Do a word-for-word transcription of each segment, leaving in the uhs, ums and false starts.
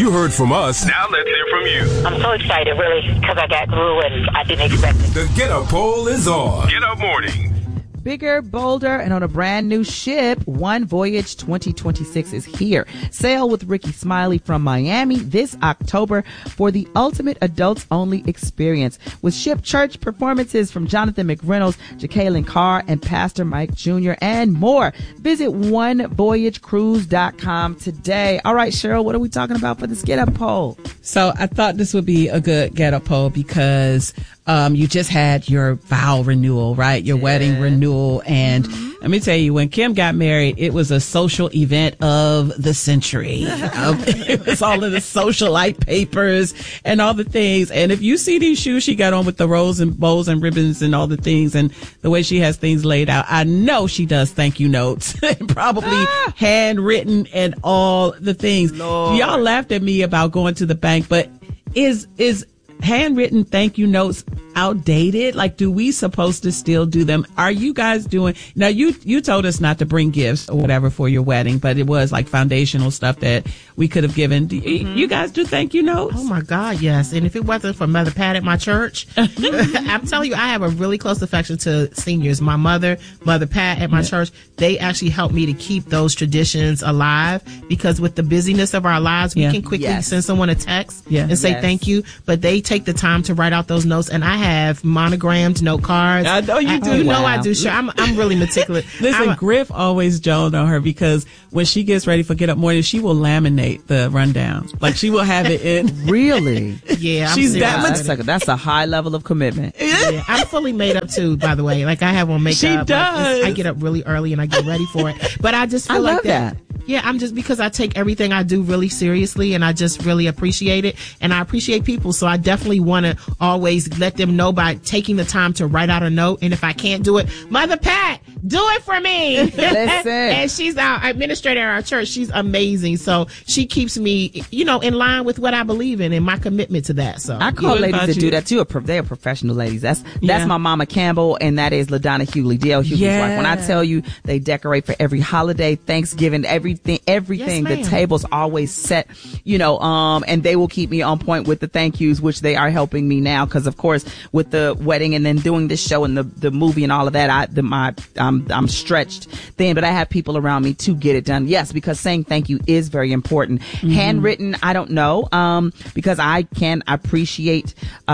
You heard from us. Now let's hear from you. I'm so excited, really, because I got through and I didn't expect it. The Get Up poll is on. Get Up Mornings. Bigger, bolder, and on a brand new ship, One Voyage twenty twenty-six is here. Sail with Ricky Smiley from Miami this October for the ultimate adults-only experience with ship church performances from Jonathan McReynolds, Jacqueline Carr, and Pastor Mike Junior, and more. Visit one voyage cruise dot com today. All right, Cheryl, what are we talking about for this Get Up poll? So I thought this would be a good Get Up poll because um, you just had your vow renewal, right? Your yeah. wedding renewal. And mm-hmm. let me tell you, when Kim got married, it was a social event of the century. um, it was all of the socialite papers and all the things. And if you see these shoes she got on with the rose and bows and ribbons and all the things and the way she has things laid out, I know she does thank you notes, probably ah. handwritten and all the things. Lord. Y'all laughed at me about going to the bank, but is, is, handwritten thank you notes outdated? Like, do we supposed to still do them? Are you guys doing now? You you told us not to bring gifts or whatever for your wedding, but it was like foundational stuff that we could have given. Do you, mm-hmm. you guys do thank you notes? Oh my God, yes. And if it wasn't for Mother Pat at my church, I'm telling you, I have a really close affection to seniors. My mother, Mother Pat at my yeah. church, they actually helped me to keep those traditions alive because with the busyness of our lives, we yeah. can quickly yes. send someone a text yeah. and say yes. thank you, but they take the time to write out those notes, and I have monogrammed note cards. I know you I, do. You wow. know I do. Sure, I'm I'm really meticulous. Listen, I'm a, Griff always joned on her because when she gets ready for Get Up Morning, she will laminate the rundown. Like she will have it in. Really? Yeah, I'm she's that much. That's a, that's a high level of commitment. Yeah, I'm fully made up too. By the way, like I have on makeup. She does. Like, I get up really early and I get ready for it. But I just feel I like love that. that. Yeah, I'm just because I take everything I do really seriously and I just really appreciate it. And I appreciate people. So I definitely want to always let them know by taking the time to write out a note. And if I can't do it, Mother Pat, do it for me. Listen. And she's our administrator at our church. She's amazing. So she keeps me, you know, in line with what I believe in and my commitment to that. So I call ladies that you? do that too. They are professional ladies. That's that's yeah. my Mama Campbell, and that is LaDonna Hughley, D L Hughley's yeah. wife. When I tell you they decorate for every holiday, Thanksgiving, everything, everything. Yes, the table's always set, you know, um, and they will keep me on point with the thank yous, which they are helping me now. Cause of course, with the wedding and then doing this show and the, the movie and all of that, I, the, my, I'm, I'm stretched thin, but I have people around me to get it done. Yes, because saying thank you is very important. Mm-hmm. Handwritten, I don't know, um, because I can appreciate,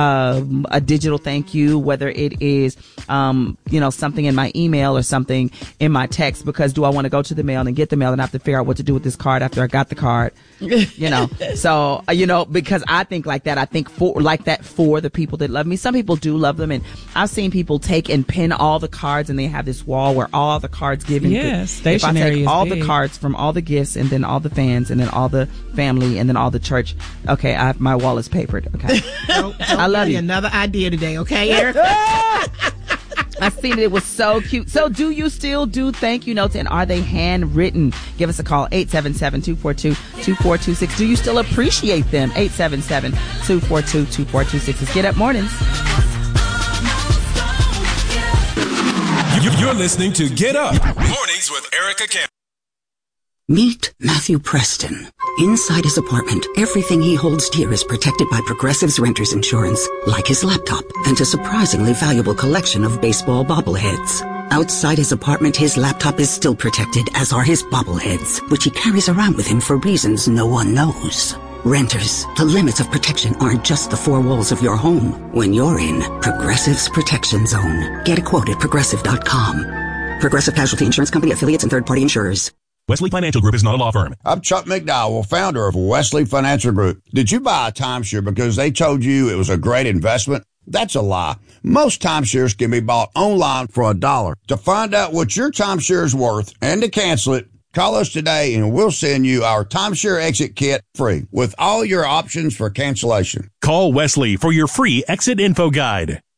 um, a digital thank you, whether it is, um, you know, something in my email or something in my text, because do I want to go to the mail and get the mail and have to figure out what to do with this card after I got the card, you know? So, you know, because I think like that, I think for, like that for the people that love me. Some people do love them. And I've seen people take and pin all the cards and they have this wall where all the cards given. Yeah, stationery if I take all big. the cards from all the gifts and then all the fans and then all the family and then all the church. Okay. I, my wall is papered. Okay. don't, don't I love you. Another idea today. Okay, Eric? I seen it. It was so cute. So do you still do thank you notes, and are they handwritten? Give us a call, eight seven seven, two four two, two four two six. Do you still appreciate them? eight seven seven, two four two, two four two six. It's Get Up Mornings. You're listening to Get Up Mornings with Erica Campbell. Meet Matthew Preston. Inside his apartment, everything he holds dear is protected by Progressive's Renter's Insurance, like his laptop and a surprisingly valuable collection of baseball bobbleheads. Outside his apartment, his laptop is still protected, as are his bobbleheads, which he carries around with him for reasons no one knows. Renters, the limits of protection aren't just the four walls of your home. When you're in Progressive's Protection Zone, get a quote at progressive dot com. Progressive Casualty Insurance Company, affiliates, and third-party insurers. Wesley Financial Group is not a law firm. I'm Chuck McDowell, founder of Wesley Financial Group. Did you buy a timeshare because they told you it was a great investment? That's a lie. Most timeshares can be bought online for a dollar. To find out what your timeshare is worth and to cancel it, call us today and we'll send you our timeshare exit kit free with all your options for cancellation. Call Wesley for your free exit info guide.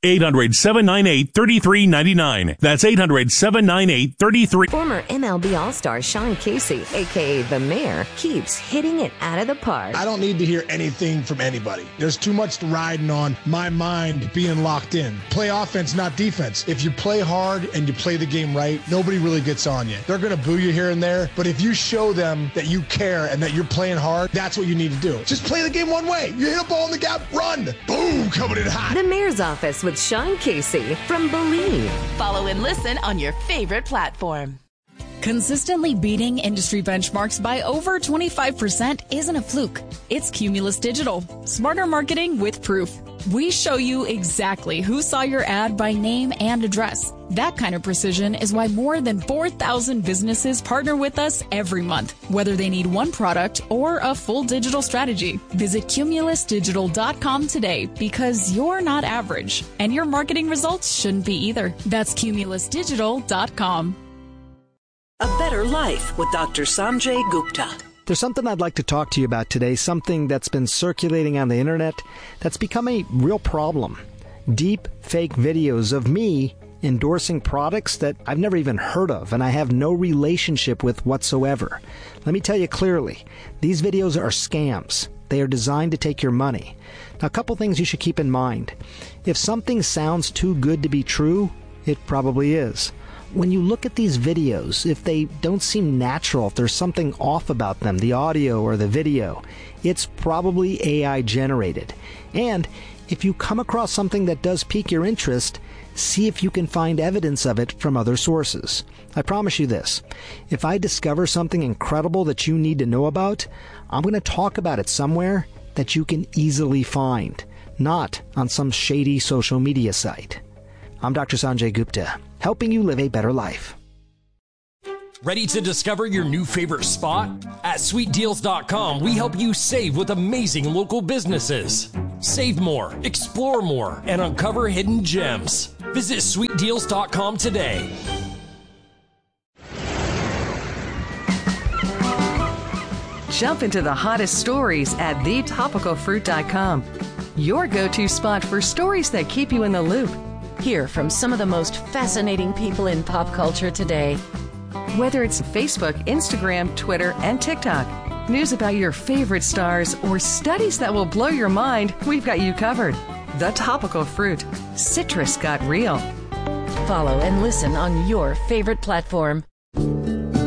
eight hundred, seven nine eight, three three nine nine. That's eight hundred, seven nine eight, three three. Former M L B All-Star Sean Casey, a k a. The Mayor, keeps hitting it out of the park. I don't need to hear anything from anybody. There's too much riding on my mind being locked in. Play offense, not defense. If you play hard and you play the game right, nobody really gets on you. They're going to boo you here and there, but if you show them that you care and that you're playing hard, that's what you need to do. Just play the game one way. You hit a ball in the gap, run. Boom, coming in hot. The Mayor's Office with Sean Casey from Believe. Follow and listen on your favorite platform. Consistently beating industry benchmarks by over twenty-five percent isn't a fluke. It's Cumulus Digital. Smarter marketing with proof. We show you exactly who saw your ad by name and address. That kind of precision is why more than four thousand businesses partner with us every month, whether they need one product or a full digital strategy. Visit cumulus digital dot com today because you're not average, and your marketing results shouldn't be either. That's cumulus digital dot com. A Better Life with Doctor Sanjay Gupta. There's something I'd like to talk to you about today, something that's been circulating on the internet that's become a real problem. Deep fake videos of me endorsing products that I've never even heard of and I have no relationship with whatsoever. Let me tell you clearly, these videos are scams. They are designed to take your money. Now, a couple things you should keep in mind. If something sounds too good to be true, it probably is. When you look at these videos, if they don't seem natural, if there's something off about them, the audio or the video, it's probably A I generated. And if you come across something that does pique your interest, see if you can find evidence of it from other sources. I promise you this, if I discover something incredible that you need to know about, I'm going to talk about it somewhere that you can easily find, not on some shady social media site. I'm Doctor Sanjay Gupta, helping you live a better life. Ready to discover your new favorite spot? At sweet deals dot com, we help you save with amazing local businesses. Save more, explore more, and uncover hidden gems. Visit sweet deals dot com today. Jump into the hottest stories at the topical fruit dot com. Your go-to spot for stories that keep you in the loop. Hear from some of the most fascinating people in pop culture today. Whether it's Facebook, Instagram, Twitter, and TikTok, news about your favorite stars, or studies that will blow your mind, we've got you covered. The Topical Fruit. Citrus got real. Follow and listen on your favorite platform.